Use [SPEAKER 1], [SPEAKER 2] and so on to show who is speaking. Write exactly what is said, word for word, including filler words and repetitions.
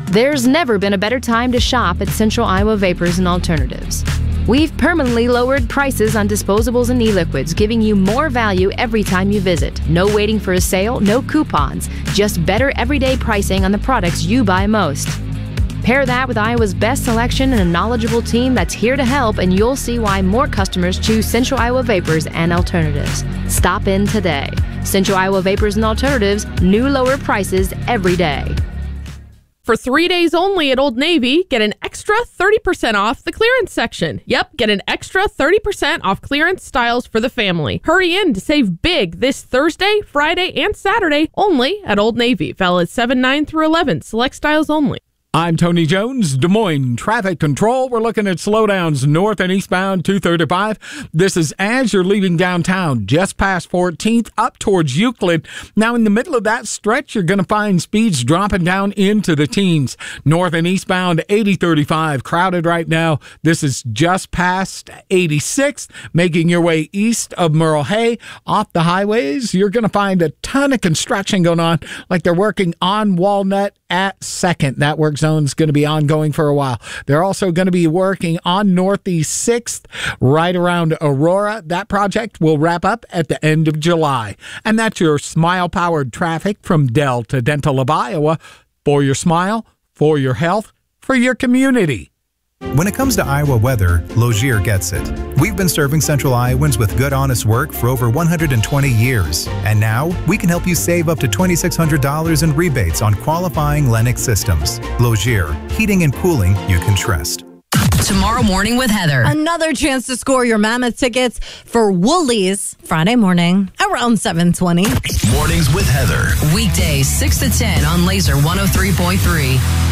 [SPEAKER 1] There's never been a better time to shop at Central Iowa Vapors and Alternatives. We've permanently lowered prices on disposables and e-liquids, giving you more value every time you visit. No waiting for a sale, no coupons, just better everyday pricing on the products you buy most. Pair that with Iowa's best selection and a knowledgeable team that's here to help, and you'll see why more customers choose Central Iowa Vapors and Alternatives. Stop in today. Central Iowa Vapors and Alternatives, new lower prices every day.
[SPEAKER 2] For three days only at Old Navy, get an extra thirty percent off the clearance section. Yep, get an extra thirty percent off clearance styles for the family. Hurry in to save big this Thursday, Friday, and Saturday only at Old Navy. Valid seven nine through eleven. Select styles only.
[SPEAKER 3] I'm Tony Jones, Des Moines Traffic Control. We're looking at slowdowns north and eastbound two thirty-five. This is as you're leaving downtown, just past fourteenth, up towards Euclid. Now, in the middle of that stretch, you're going to find speeds dropping down into the teens. North and eastbound eighty thirty-five, crowded right now. This is just past eighty-sixth, making your way east of Merle Hay. Off the highways, you're going to find a ton of construction going on, like they're working on Walnut at Second. That work zone is going to be ongoing for a while. They're also going to be working on Northeast sixth right around Aurora. That project will wrap up at the end of July. And that's your smile-powered traffic from Delta Dental of Iowa. For your smile, for your health, for your community.
[SPEAKER 4] When it comes to Iowa weather, Logier gets it. We've been serving Central Iowans with good, honest work for over one hundred twenty years. And now, we can help you save up to two thousand six hundred dollars in rebates on qualifying Lennox systems. Logier, heating and cooling you can trust.
[SPEAKER 5] Tomorrow morning with Heather.
[SPEAKER 6] Another chance to score your Mammoth tickets for Woolies Friday morning around seven twenty.
[SPEAKER 7] Mornings with Heather.
[SPEAKER 5] Weekdays six to ten on Laser one oh three point three.